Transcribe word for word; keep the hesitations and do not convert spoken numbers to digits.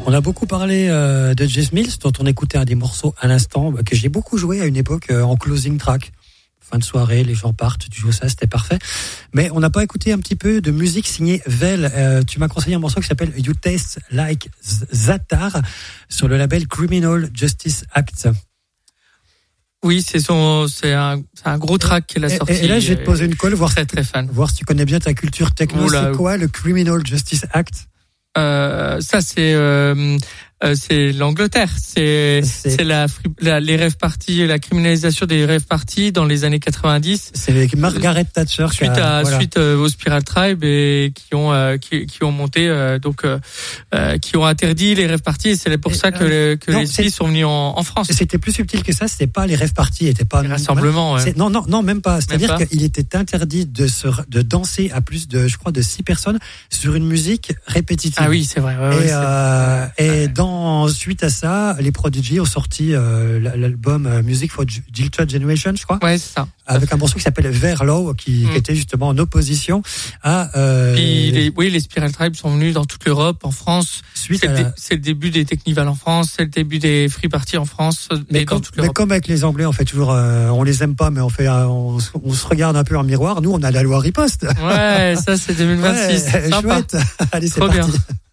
On a beaucoup parlé euh, de Jess Mills, dont on écoutait un des morceaux à l'instant, bah, que j'ai beaucoup joué à une époque euh, en closing track. Fin de soirée, les gens partent, tu joues ça, c'était parfait. Mais on n'a pas écouté un petit peu de musique signée Vel. Euh, tu m'as conseillé un morceau qui s'appelle You Taste Like Zatar sur le label Criminal Justice Act. Oui, c'est son, c'est un, c'est un gros track qu'elle a et, sorti. Et là, je vais te poser une colle, voir, très, très fan. voir si tu connais bien ta culture techno. Oula. C'est quoi le Criminal Justice Act? Euh, ça, c'est, euh, euh, c'est l'Angleterre. C'est, c'est, c'est la, la, les rave parties, la criminalisation des rave parties dans les années quatre-vingt-dix. C'est avec Margaret Thatcher. Suite à, voilà. suite euh, au Spiral Tribe et qui ont, euh, qui, qui ont monté, euh, donc, euh, euh, qui ont interdit les rave parties et c'est pour et, ça que, euh, les, que non, les filles sont venues en, en France. C'était plus subtil que ça. C'était pas les rave parties, c'était pas les rassemblements. Ouais. Non, non, non, même pas. C'est-à-dire qu'il était interdit de se, de danser à plus de, je crois, de six personnes sur une musique répétitive. Ah oui, c'est vrai. Ouais, et ouais, euh, c'est... et ouais. dans suite à ça, les Prodigy ont sorti euh, l'album Music for Digital Generation, je crois. Ouais, c'est ça. Avec un morceau qui s'appelle Verlow, qui, mm. qui était justement en opposition à. Euh, Puis les, oui, les Spiral Tribe sont venus dans toute l'Europe, en France. Suite c'est, à le, la... dé, c'est le début des Technival en France, c'est le début des Free Party en France, mais et comme, dans toute l'Europe. Mais comme avec les Anglais, on fait toujours, euh, on les aime pas, mais on fait, euh, on, on se regarde un peu en miroir. Nous, on a la loi riposte. Ouais, ça c'est deux mille vingt-six. Ouais, c'est sympa. Chouette. Allez, c'est Trop parti. Bien.